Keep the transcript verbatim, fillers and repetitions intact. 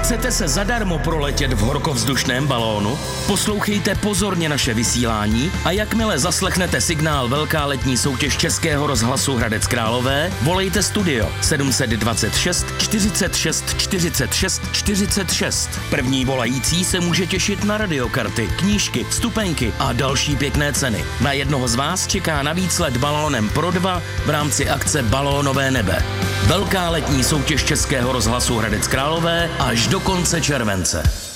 Chcete se zadarmo proletět v horkovzdušném balónu? Poslouchejte pozorně naše vysílání a jakmile zaslechnete signál Velká letní soutěž Českého rozhlasu Hradec Králové, volejte studio sedm set dvacet šest čtyřicet šest čtyřicet šest čtyřicet šest. První volající se může těšit na radiokarty, knížky, vstupenky a další pěkné ceny. Na jednoho z vás čeká navíc let balónem pro dva v rámci akce Balónové nebe. Velká letní soutěž Českého rozhlasu Hradec Králové až do konce července.